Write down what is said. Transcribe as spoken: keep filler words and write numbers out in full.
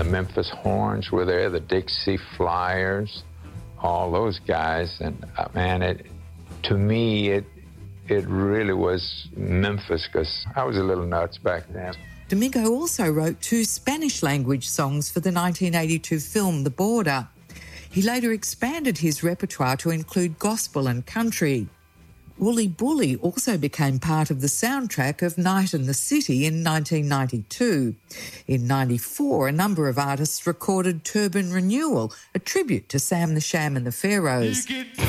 Memphis Horns were there, the Dixie Flyers, all those guys. And, uh, man, it to me, it it really was Memphis, because I was a little nuts back then. Domingo also wrote two Spanish-language songs for the nineteen eighty-two film The Border. He later expanded his repertoire to include gospel and country. Wooly Bully also became part of the soundtrack of Night in the City in nineteen ninety-two. In ninety-four, a number of artists recorded Turban Renewal, a tribute to Sam the Sham and the Pharaohs.